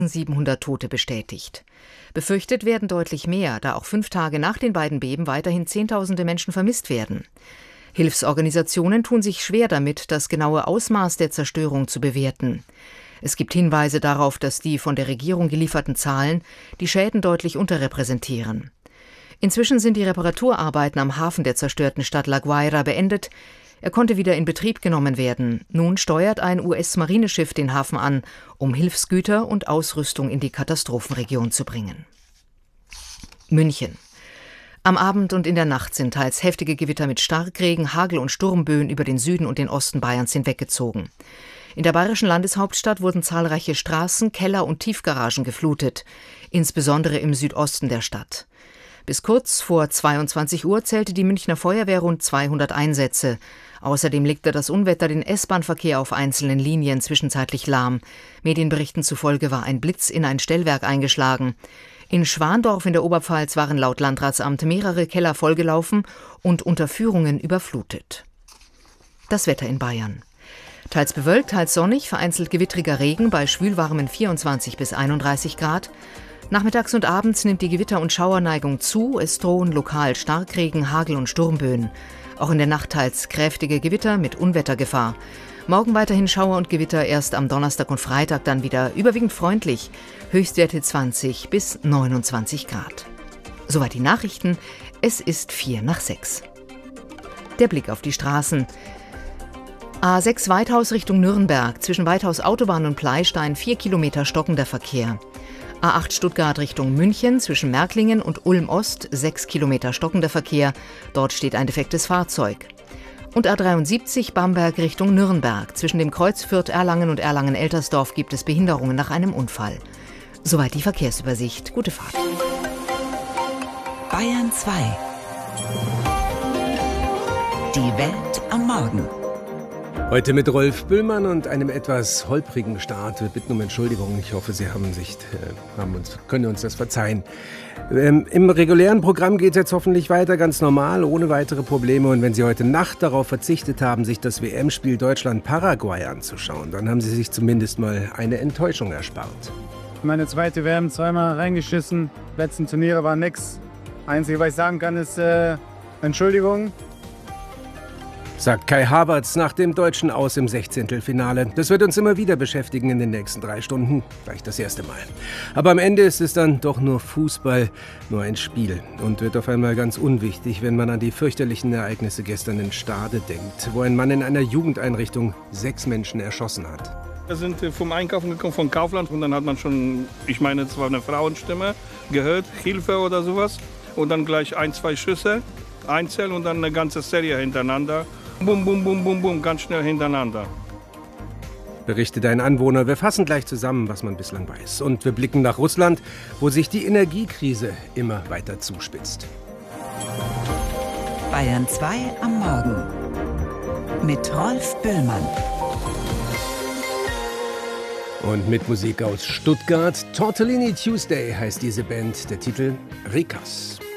700 Tote bestätigt. Befürchtet werden deutlich mehr, da auch 5 Tage nach den beiden Beben weiterhin Zehntausende Menschen vermisst werden. Hilfsorganisationen tun sich schwer damit, das genaue Ausmaß der Zerstörung zu bewerten. Es gibt Hinweise darauf, dass die von der Regierung gelieferten Zahlen die Schäden deutlich unterrepräsentieren. Inzwischen sind die Reparaturarbeiten am Hafen der zerstörten Stadt La Guaira beendet. Er konnte wieder in Betrieb genommen werden. Nun steuert ein US-Marineschiff den Hafen an, um Hilfsgüter und Ausrüstung in die Katastrophenregion zu bringen. München. Am Abend und in der Nacht sind teils heftige Gewitter mit Starkregen, Hagel und Sturmböen über den Süden und den Osten Bayerns hinweggezogen. In der bayerischen Landeshauptstadt wurden zahlreiche Straßen, Keller und Tiefgaragen geflutet, insbesondere im Südosten der Stadt. Bis kurz vor 22 Uhr zählte die Münchner Feuerwehr rund 200 Einsätze. Außerdem legte das Unwetter den S-Bahn-Verkehr auf einzelnen Linien zwischenzeitlich lahm. Medienberichten zufolge war ein Blitz in ein Stellwerk eingeschlagen. In Schwandorf in der Oberpfalz waren laut Landratsamt mehrere Keller vollgelaufen und Unterführungen überflutet. Das Wetter in Bayern. Teils bewölkt, teils sonnig, vereinzelt gewittriger Regen bei schwülwarmen 24 bis 31 Grad. Nachmittags und abends nimmt die Gewitter- und Schauerneigung zu. Es drohen lokal Starkregen, Hagel und Sturmböen. Auch in der Nacht teils kräftige Gewitter mit Unwettergefahr. Morgen weiterhin Schauer und Gewitter, erst am Donnerstag und Freitag dann wieder überwiegend freundlich. Höchstwerte 20 bis 29 Grad. Soweit die Nachrichten. Es ist 5:45. Der Blick auf die Straßen. A6 Weithaus Richtung Nürnberg. Zwischen Weithaus Autobahn und Pleystein 4 Kilometer stockender Verkehr. A8 Stuttgart Richtung München, zwischen Märklingen und Ulm Ost 6 Kilometer stockender Verkehr. Dort steht ein defektes Fahrzeug. Und A73 Bamberg Richtung Nürnberg. Zwischen dem Kreuz Fürth-Erlangen und Erlangen-Eltersdorf gibt es Behinderungen nach einem Unfall. Soweit die Verkehrsübersicht. Gute Fahrt. Bayern 2. Die Welt am Morgen. Heute mit Rolf Bühlmann und einem etwas holprigen Start. Wir bitten um Entschuldigung. Ich hoffe, Sie können uns das verzeihen. Im regulären Programm geht es jetzt hoffentlich weiter, ganz normal, ohne weitere Probleme. Und wenn Sie heute Nacht darauf verzichtet haben, sich das WM-Spiel Deutschland-Paraguay anzuschauen, dann haben Sie sich zumindest mal eine Enttäuschung erspart. Meine zweite WM zweimal reingeschissen. Letzten Turniere war nix. Einzige, was ich sagen kann, ist Entschuldigung. Sagt Kai Havertz nach dem Deutschen Aus im 16. Das wird uns immer wieder beschäftigen in den nächsten 3 Stunden. Gleich das erste Mal. Aber am Ende ist es dann doch nur Fußball, nur ein Spiel. Und wird auf einmal ganz unwichtig, wenn man an die fürchterlichen Ereignisse gestern in Stade denkt, wo ein Mann in einer Jugendeinrichtung 6 Menschen erschossen hat. Wir sind vom Einkaufen gekommen, von Kaufland. Und dann hat man schon, es war eine Frauenstimme, gehört, Hilfe oder sowas. Und dann gleich 1, 2 Schüsse, einzeln und dann eine ganze Serie hintereinander. Bum, bum, bum, bum, bum, ganz schnell hintereinander. Berichtet ein Anwohner. Wir fassen gleich zusammen, was man bislang weiß. Und wir blicken nach Russland, wo sich die Energiekrise immer weiter zuspitzt. Bayern 2 am Morgen. Mit Rolf Bühlmann. Und mit Musik aus Stuttgart. Tortellini Tuesday heißt diese Band. Der Titel Rikas.